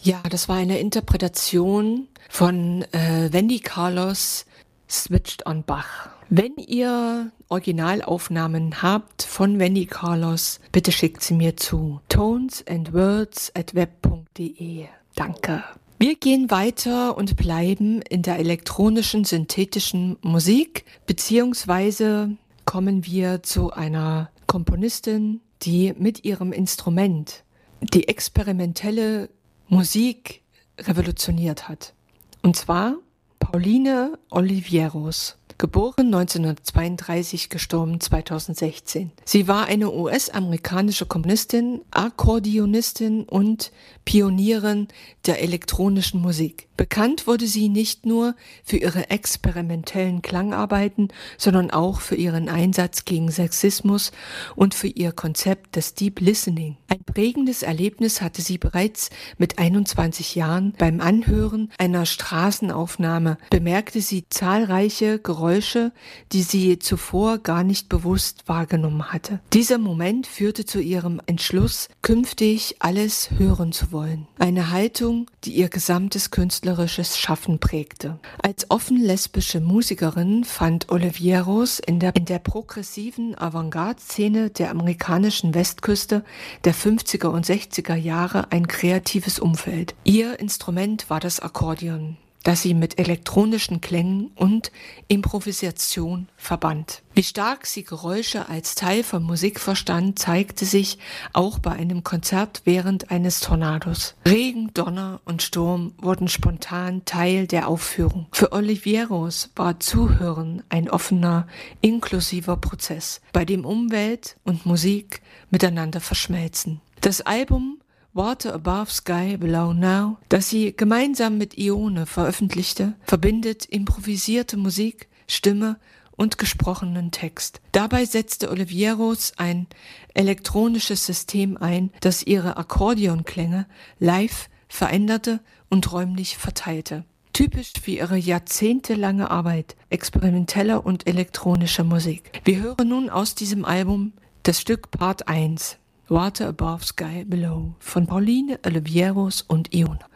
Ja, das war eine Interpretation von Wendy Carlos Switched on Bach. Wenn ihr Originalaufnahmen habt von Wendy Carlos, bitte schickt sie mir zu tonesandwords@web.de. Danke. Wir gehen weiter und bleiben in der elektronischen, synthetischen Musik, beziehungsweise kommen wir zu einer Komponistin, die mit ihrem Instrument die experimentelle Musik revolutioniert hat. Und zwar Pauline Oliveiros, geboren 1932, gestorben 2016. Sie war eine US-amerikanische Komponistin, Akkordeonistin und Pionierin der elektronischen Musik. Bekannt wurde sie nicht nur für ihre experimentellen Klangarbeiten, sondern auch für ihren Einsatz gegen Sexismus und für ihr Konzept des Deep Listening. Ein prägendes Erlebnis hatte sie bereits mit 21 Jahren. Beim Anhören einer Straßenaufnahme bemerkte sie zahlreiche Geräusche, die sie zuvor gar nicht bewusst wahrgenommen hatte. Dieser Moment führte zu ihrem Entschluss, künftig alles hören zu wollen. Eine Haltung, die ihr gesamtes künstlerisches Schaffen prägte. Als offen lesbische Musikerin fand Oliveiros in der progressiven Avantgarde-Szene der amerikanischen Westküste der 50er und 60er Jahre ein kreatives Umfeld. Ihr Instrument war das Akkordeon, das sie mit elektronischen Klängen und Improvisation verband. Wie stark sie Geräusche als Teil von Musik verstand, zeigte sich auch bei einem Konzert während eines Tornados. Regen, Donner und Sturm wurden spontan Teil der Aufführung. Für Oliveiros war Zuhören ein offener, inklusiver Prozess, bei dem Umwelt und Musik miteinander verschmelzen. Das Album Water Above Sky Below Now, das sie gemeinsam mit Ione veröffentlichte, verbindet improvisierte Musik, Stimme und gesprochenen Text. Dabei setzte Oliveiros ein elektronisches System ein, das ihre Akkordeonklänge live veränderte und räumlich verteilte. Typisch für ihre jahrzehntelange Arbeit experimenteller und elektronischer Musik. Wir hören nun aus diesem Album das Stück Part 1. Water Above Sky Below von Pauline Oliveiros und Ione.